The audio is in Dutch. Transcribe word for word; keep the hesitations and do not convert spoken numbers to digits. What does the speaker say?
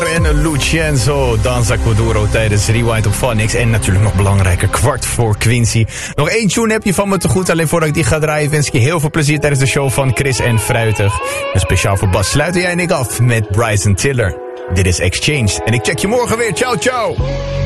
Tiller en Lucienzo, Danza Kuduro tijdens Rewind op Phonics. En natuurlijk nog belangrijker, kwart voor Quincy. Nog één tune heb je van me te goed. Alleen voordat ik die ga draaien wens ik je heel veel plezier tijdens de show van Chris en Fruitig. En speciaal voor Bas sluiten jij en ik af met Bryson Tiller. Dit is Exchange en ik check je morgen weer. Ciao, ciao!